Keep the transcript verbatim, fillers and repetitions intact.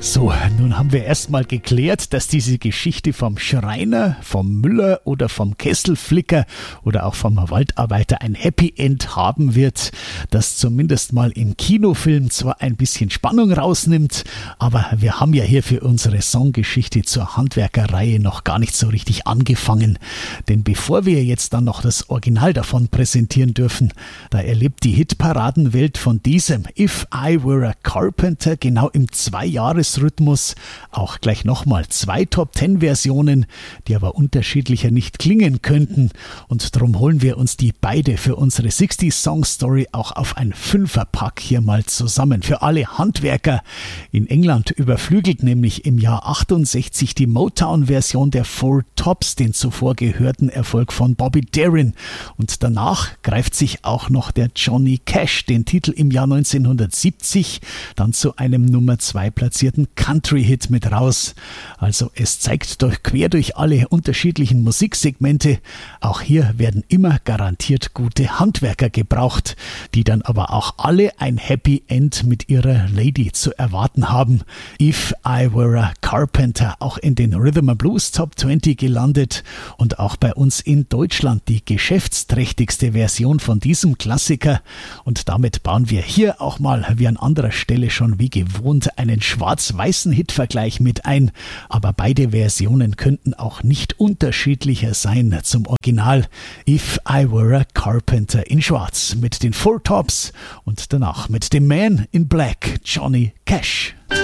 So, nun haben wir erstmal geklärt, dass diese Geschichte vom Schreiner, vom Müller oder vom Kesselflicker oder auch vom Waldarbeiter ein Happy End haben wird, das zumindest mal im Kinofilm zwar ein bisschen Spannung rausnimmt, aber wir haben ja hier für unsere Songgeschichte zur Handwerkerreihe noch gar nicht so richtig angefangen. Denn bevor wir jetzt dann noch das Original davon präsentieren dürfen, da erlebt die Hitparadenwelt von diesem If I Were a Carpenter genau im Zwei-Jahres- Rhythmus auch gleich nochmal zwei Top-Ten-Versionen, die aber unterschiedlicher nicht klingen könnten, und darum holen wir uns die beide für unsere sechzig Song Story auch auf ein Fünferpack hier mal zusammen. Für alle Handwerker. In England überflügelt nämlich im Jahr achtundsechzig die Motown-Version der Four Tops den zuvor gehörten Erfolg von Bobby Darin, und danach greift sich auch noch der Johnny Cash den Titel im Jahr neunzehnhundertsiebzig dann zu einem Nummer zwei platzierten Country-Hit mit raus. Also es zeigt durch, quer durch alle unterschiedlichen Musiksegmente, auch hier werden immer garantiert gute Handwerker gebraucht, die dann aber auch alle ein Happy End mit ihrer Lady zu erwarten haben. If I Were a Carpenter, auch in den Rhythm and Blues Top zwanzig gelandet und auch bei uns in Deutschland die geschäftsträchtigste Version von diesem Klassiker, und damit bauen wir hier auch mal wie an anderer Stelle schon wie gewohnt einen schwarz-weißen Hitvergleich mit ein, aber beide Versionen könnten auch nicht unterschiedlicher sein zum Original If I Were a Carpenter in Schwarz mit den Four Tops und danach mit dem Man in Black, Johnny Cash.